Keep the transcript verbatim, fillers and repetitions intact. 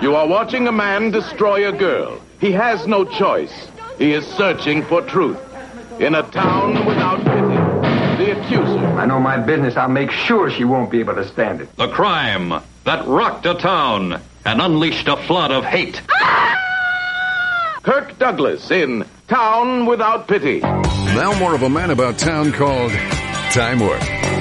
You are watching a man destroy a girl. He has no choice. He is searching for truth. In a town without pity, the accuser. I know my business. I'll make sure she won't be able to stand it. The crime that rocked a town and unleashed a flood of hate. Kirk Douglas in Town Without Pity. Now more of a man about town called Time Warp.